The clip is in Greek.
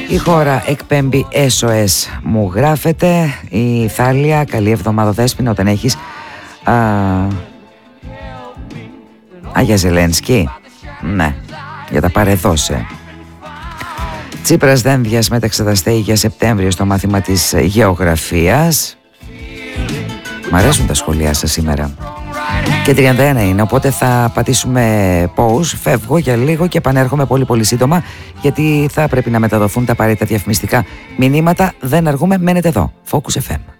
Η χώρα εκπέμπει SOS, μου γράφετε. Η Θάλια, καλή εβδομάδα Δέσποινα, όταν έχεις για Ζελένσκι. Ναι, για τα παρεδώσε. Τσίπρας δεν διασμέταξε για Σεπτέμβριο στο μάθημα της γεωγραφίας. Μ' αρέσουν τα σχολεία σας σήμερα. Και 31 είναι, οπότε θα πατήσουμε pause, φεύγω για λίγο και επανέρχομαι πολύ σύντομα, γιατί θα πρέπει να μεταδοθούν τα απαραίτητα διαφημιστικά μηνύματα. Δεν αργούμε, μένετε εδώ. Focus FM.